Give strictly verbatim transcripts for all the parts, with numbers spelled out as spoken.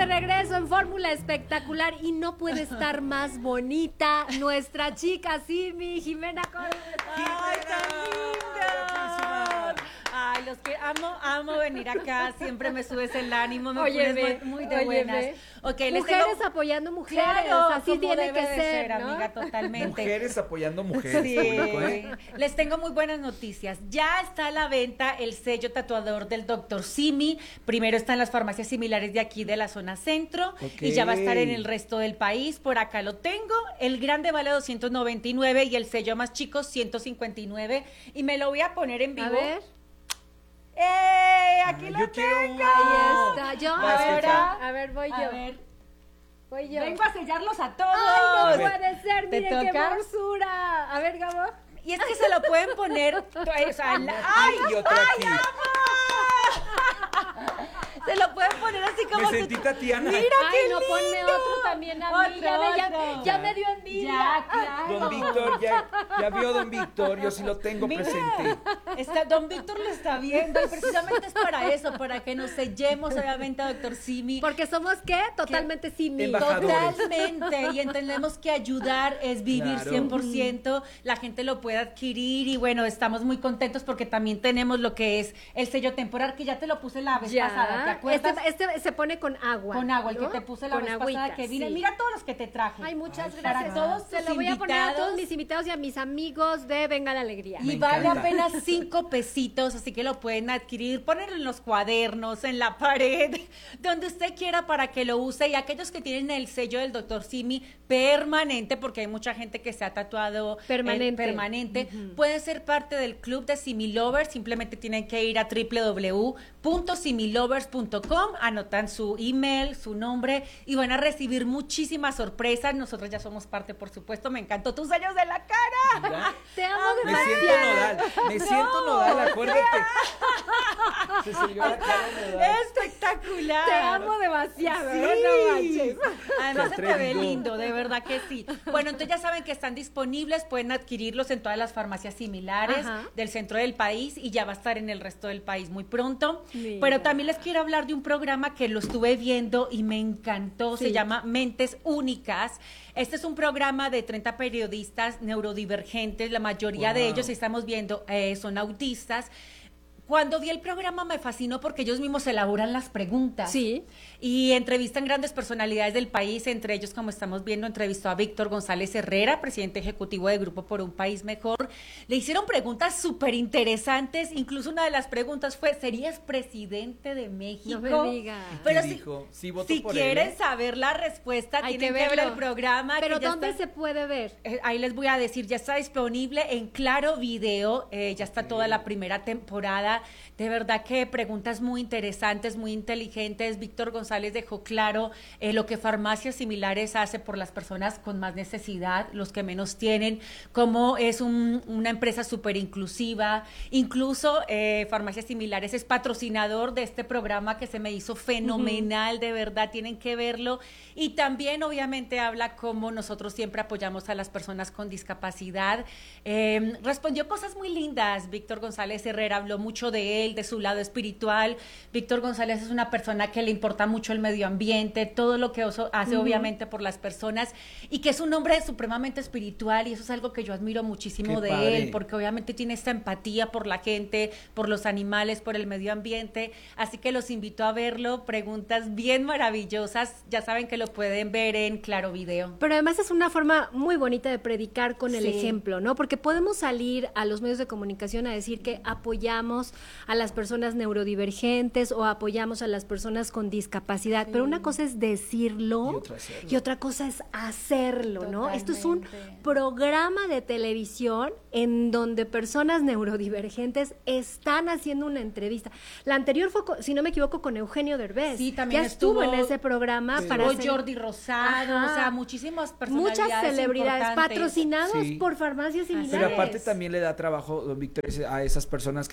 regreso en Fórmula Espectacular y no puede estar más bonita nuestra chica Simi, Jimena Córdoba. ¡Ay, tan linda! Ay, los que amo, amo venir acá, siempre me subes el ánimo, me Oye, pones ve, muy, muy de oye, buenas. ve. Okay, les mujeres tengo... apoyando mujeres, Claro, así como tiene debe que de ser, ser, ¿no? amiga, totalmente. Mujeres apoyando mujeres. Sí. Público, ¿eh? Les tengo muy buenas noticias. Ya está a la venta el sello tatuador del doctor Simi. Primero está en las farmacias similares de aquí de la zona centro, Okay. y ya va a estar en el resto del país. Por acá lo tengo. El grande vale doscientos noventa y nueve y el sello más chico ciento cincuenta y nueve. Y me lo voy a poner en vivo. A ver. ¡Eh! Aquí Ah, lo yo quiero tengo. uno. Ahí está. Yo, Vas, a ver, jefa. a ver, voy A yo. ver, Voy yo. vengo a sellarlos a todos. ¡Ay, no ver. puede ser! ¿Te ¡Miren qué toca? hermosura! A ver, Gabo. Y es que se lo pueden poner. O sea, la- Ay, y otro aquí. Se lo pueden poner así como Me sentí tú- Tatiana. Mira Ay, qué no, lindo. ponme otro también a mí. Otro, Ya, me, ya, otro. ya me dio envidia. Ya, claro. Don Víctor, ya, ya vio Don Víctor, yo sí lo tengo Mira, presente. está, don Víctor lo está viendo y precisamente es para eso, para que nos sellemos obviamente a doctor Simi. Porque somos, ¿qué? Totalmente Simi. Embajadores. Totalmente, y entendemos que ayudar es vivir Claro. cien por ciento, la gente lo puede adquirir y bueno, estamos muy contentos porque también tenemos lo que es el sello temporal, que ya te lo puse la vez pasada, ¿te acuerdas? Este, este se pone con agua. Con agua, el ¿no? que te puse la Con vez agüita, pasada que vine. sí. Mira todos los que te traje. Ay, muchas Ay, gracias. para todos Se tus lo voy a poner a todos invitados. mis invitados y a mis amigos de Venga la Alegría. Y Me vale encanta. apenas cinco pesitos, así que lo pueden adquirir, ponerlo en los cuadernos, en la pared, donde usted quiera para que lo use. Y aquellos que tienen el sello del doctor Simi permanente, porque hay mucha gente que se ha tatuado eh, Permanente. permanente, pueden ser parte del club de Simi Lovers. Simplemente tienen que ir a doble u doble u doble u punto similovers punto com, anotan su email, su nombre y van a recibir muchísimas sorpresas. Nosotros ya somos parte, por supuesto. Me encantó tus sellos de la cara. Mira, Te amo me demasiado. siento nodal, me siento nodal, acuérdate. Se subió la cara de nodal. Espectacular. Te amo demasiado. Sí. No manches. Además Te se te ve atrevido. lindo, de verdad que sí. Bueno, entonces ya saben que están disponibles, pueden adquirirlos en todas las farmacias similares Ajá. del centro del país y ya va a estar en el resto del país muy pronto. Mira. Pero también les quiero hablar de un programa que lo estuve viendo y me encantó, Sí. se llama Mentes Únicas. Este es un programa de treinta periodistas neurodivergentes, la mayoría de Wow. ellos, estamos viendo, eh, son autistas. Cuando vi el programa me fascinó porque ellos mismos elaboran las preguntas. Sí. Y entrevistan grandes personalidades del país, entre ellos, como estamos viendo, entrevistó a Víctor González Herrera, presidente ejecutivo de Grupo por un País Mejor. Le hicieron preguntas súper interesantes, incluso una de las preguntas fue, ¿serías presidente de México? No me digas. Pero ¿Qué si, dijo? Sí, voto si por quieren él, ¿eh? saber la respuesta, Hay tienen que que, ver verlo. el programa. Pero que ya ¿dónde está- se puede ver? eh, ahí les voy a decir, ya está disponible en Claro Video, eh, ya está toda la primera temporada. De verdad que preguntas muy interesantes, muy inteligentes. Víctor González dejó claro eh, lo que farmacias similares hace por las personas con más necesidad, los que menos tienen, cómo es un- una empresa súper inclusiva. Incluso eh, farmacias similares es patrocinador de este programa que se me hizo fenomenal, de verdad, tienen que verlo. Y también obviamente habla cómo nosotros siempre apoyamos a las personas con discapacidad. Eh, respondió cosas muy lindas. Víctor González Herrera habló mucho de él, de su lado espiritual. Víctor González es una persona que le importa mucho el medio ambiente, todo lo que oso- hace Ujú. obviamente por las personas, y que es un hombre supremamente espiritual, y eso es algo que yo admiro muchísimo Qué de padre. él, porque obviamente tiene esta empatía por la gente, por los animales, por el medio ambiente. Así que los invito a verlo. Preguntas bien maravillosas. Ya saben que lo pueden ver en Claro Video. Pero además es una forma muy bonita de predicar con el Sí. ejemplo, ¿no? Porque podemos salir a los medios de comunicación a decir que apoyamos a las personas neurodivergentes o apoyamos a las personas con discapacidad, pero una cosa es decirlo Y otra hacerlo. y otra cosa es hacerlo, ¿no? Esto es un Totalmente. programa de televisión en donde personas neurodivergentes están haciendo una entrevista. La anterior fue, co- si no me equivoco, con Eugenio Derbez. Sí, también ya estuvo, estuvo- en ese programa para O hacer- Jordi Rosado, Ajá. o sea, muchísimas personalidades muchas celebridades importantes. patrocinados Sí. por farmacias similares. Pero aparte también le da trabajo, don Víctor, a esas personas que tienen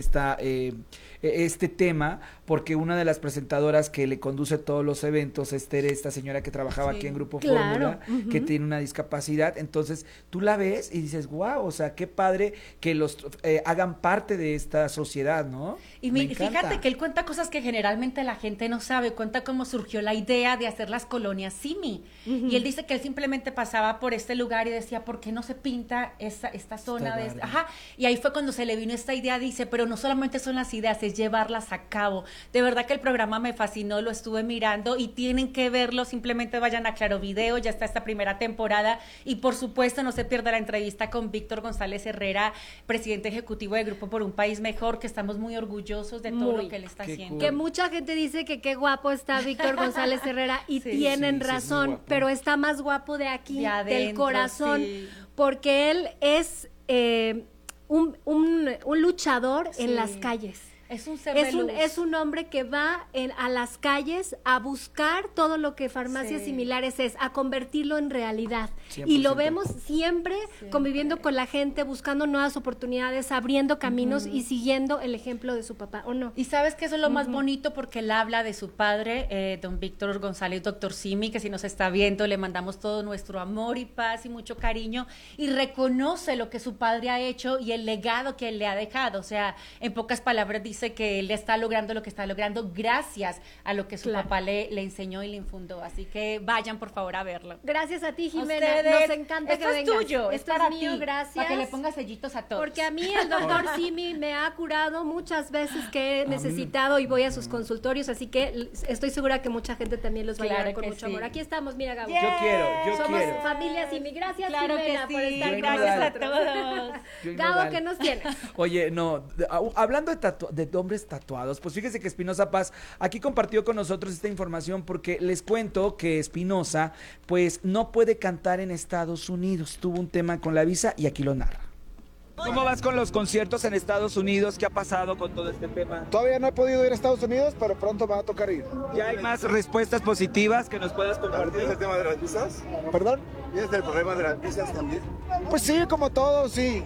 esta, eh, este tema, porque una de las presentadoras que le conduce todos los eventos es Tere, esta señora que trabajaba sí, aquí en Grupo claro. Fórmula, uh-huh. que tiene una discapacidad. Entonces tú la ves y dices, wow, o sea, qué padre que los eh, hagan parte de esta sociedad, ¿no? Y mi, fíjate que él cuenta cosas que generalmente la gente no sabe, cuenta cómo surgió la idea de hacer las colonias Simi. Uh-huh. Y él dice que él simplemente pasaba por este lugar y decía, ¿por qué no se pinta esta, esta zona? De este? Ajá. Y ahí fue cuando se le vino esta idea, dice, pero no solamente son las ideas, es llevarlas a cabo. De verdad que el programa me fascinó, lo estuve mirando y tienen que verlo, simplemente vayan a Claro Video, ya está esta primera temporada y por supuesto no se pierda la entrevista con Víctor González Herrera, presidente ejecutivo de Grupo por un País Mejor, que estamos muy orgullosos de todo muy, lo que él está haciendo. Cool. Que mucha gente dice que qué guapo está Víctor González Herrera y sí, tienen sí, razón, sí, pero está más guapo de aquí, de adentro, del corazón, sí. porque él es eh, un, un, un luchador sí. en las calles. Es un ser es de un luz. Es un hombre que va en, a las calles a buscar todo lo que farmacias sí. similares es, a convertirlo en realidad. cien por ciento. Y lo vemos siempre, siempre conviviendo con la gente, buscando nuevas oportunidades, abriendo caminos uh-huh. y siguiendo el ejemplo de su papá, ¿o no? Y sabes que eso es lo uh-huh. más bonito porque él habla de su padre, eh, don Víctor González, doctor Simi, que si nos está viendo le mandamos todo nuestro amor y paz y mucho cariño, y reconoce lo que su padre ha hecho y el legado que él le ha dejado. O sea, en pocas palabras dice que él está logrando lo que está logrando gracias a lo que su claro. papá le, le enseñó y le infundó, así que vayan por favor a verlo. Gracias a ti, Jimena, ustedes, nos encanta esto que es vengas. tuyo, esto es para es mío, ti, gracias. Para que le pongas sellitos a todos. Porque a mí el doctor Simi me ha curado muchas veces que he necesitado y voy a sus consultorios, así que estoy segura que mucha gente también los va claro a llevar con mucho sí. amor. Aquí estamos, mira, Gabo. Yeah. Yo quiero, yo Somos quiero. Somos familia Simi, gracias claro Jimena sí. por estar yo gracias a todos. Gabo, ¿qué nos tienes? Oye, no, hablando de, tatu de hombres tatuados, pues fíjese que Espinosa Paz aquí compartió con nosotros esta información porque les cuento que Espinosa pues no puede cantar en Estados Unidos, tuvo un tema con la visa y aquí lo narra. ¿Cómo vas con los conciertos en Estados Unidos? ¿Qué ha pasado con todo este tema? Todavía no he podido ir a Estados Unidos, pero pronto me va a tocar ir. ¿Ya hay más respuestas positivas que nos puedas compartir? ¿Es el tema de las visas? ¿Perdón? ¿Y es el problema de las visas también? Pues sí, como todo, sí.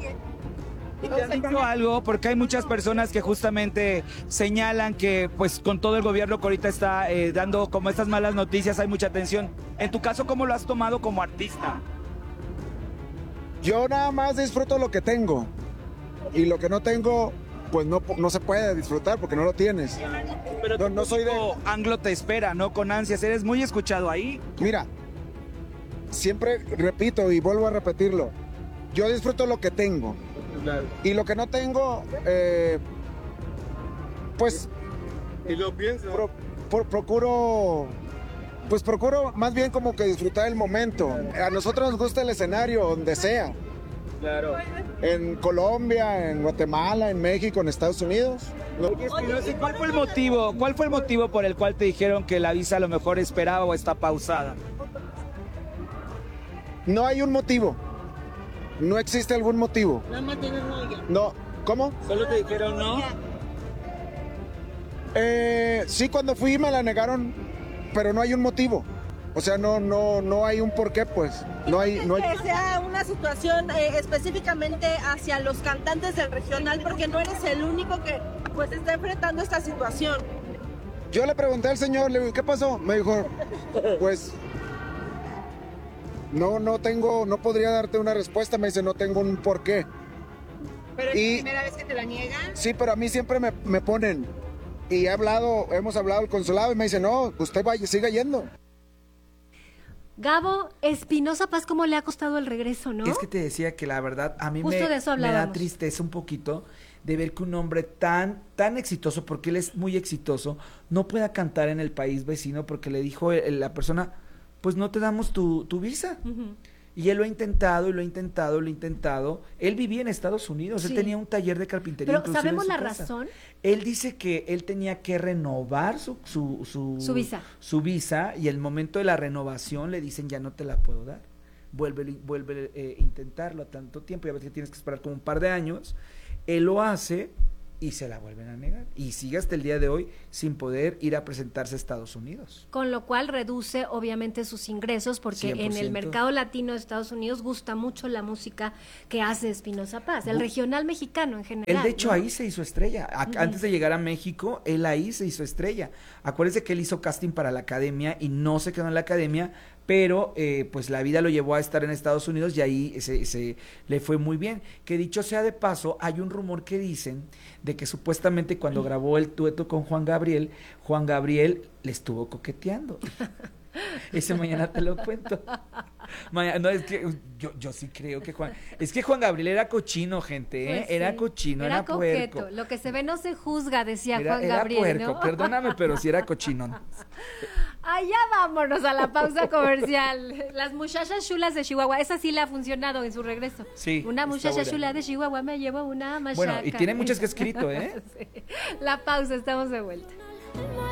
¿Y te han dicho algo? Porque hay muchas personas que justamente señalan que pues con todo el gobierno que ahorita está eh, dando como estas malas noticias hay mucha tensión. En tu caso, ¿cómo lo has tomado como artista? Yo nada más disfruto lo que tengo y lo que no tengo pues no, no se puede disfrutar porque no lo tienes. Pero no, no soy de... Anglo te espera, ¿no? Con ansias, eres muy escuchado ahí. Mira, siempre repito y vuelvo a repetirlo, yo disfruto lo que tengo. Claro. Y lo que no tengo, eh, pues... ¿Y lo pienso? Pro, pro, procuro... Pues procuro más bien como que disfrutar el momento. A nosotros nos gusta el escenario, donde sea. Claro. En Colombia, en Guatemala, en México, en Estados Unidos. Oye, Espinosa, ¿cuál fue el motivo? ¿Cuál fue el motivo por el cual te dijeron que la visa a lo mejor esperaba o está pausada? No hay un motivo. No existe algún motivo. Nada más tienes no ya. No, ¿cómo? ¿Solo te dijeron no? Eh, sí, cuando fui me la negaron, pero no hay un motivo. O sea, no, no, no hay un porqué, pues. No hay, no hay... que sea una situación eh, específicamente hacia los cantantes del regional, porque no eres el único que pues está enfrentando esta situación. Yo le pregunté al señor, le digo, ¿qué pasó? Me dijo, pues no, no tengo, no podría darte una respuesta. Me dice, no tengo un porqué. ¿Pero es y, la primera vez que te la niegan? Sí, pero a mí siempre me, me ponen. Y he hablado, hemos hablado al consulado y me dice, no, usted vaya, siga yendo. Gabo, Espinosa Paz, ¿cómo le ha costado el regreso, no? Es que te decía que la verdad a mí me, me da tristeza un poquito de ver que un hombre tan, tan exitoso, porque él es muy exitoso, no pueda cantar en el país vecino porque le dijo el, la persona, pues no te damos tu, tu visa. Uh-huh. Y él lo ha intentado, y lo ha intentado, lo ha intentado. Él vivía en Estados Unidos, sí. Él tenía un taller de carpintería. Pero ¿sabemos la casa. razón? Él dice que él tenía que renovar su, su, su, su visa. Su visa, y el momento de la renovación le dicen, ya no te la puedo dar. Vuelve, vuelve a eh, intentarlo a tanto tiempo, ya ves que tienes que esperar como un par de años. Él lo hace, y se la vuelven a negar. Y sigue hasta el día de hoy sin poder ir a presentarse a Estados Unidos. Con lo cual reduce obviamente sus ingresos porque cien por ciento. En el mercado latino de Estados Unidos gusta mucho la música que hace Espinoza Paz, el regional mexicano en general. Él de hecho, ¿no?, ahí se hizo estrella. A, uh-huh. Antes de llegar a México, él ahí se hizo estrella. Acuérdense que él hizo casting para la academia y no se quedó en la academia, pero eh, pues la vida lo llevó a estar en Estados Unidos y ahí se, se le fue muy bien. Que dicho sea de paso, hay un rumor que dicen de que supuestamente cuando grabó el dueto con Juan Gabriel, Juan Gabriel le estuvo coqueteando. Ese mañana te lo cuento. Mañana, no, es que yo, yo sí creo que Juan... Es que Juan Gabriel era cochino, gente, ¿eh? Pues sí, era cochino, era, era puerco. Coqueto. Lo que se ve no se juzga, decía era, Juan era Gabriel, puerco, ¿no? Perdóname, pero sí era cochino. Allá vámonos a la pausa comercial. Las muchachas chulas de Chihuahua, esa sí le ha funcionado en su regreso. Sí. Una muchacha chula de Chihuahua me llevó una machaca. Bueno, y tiene muchas que escrito, ¿eh? Sí. La pausa, estamos de vuelta.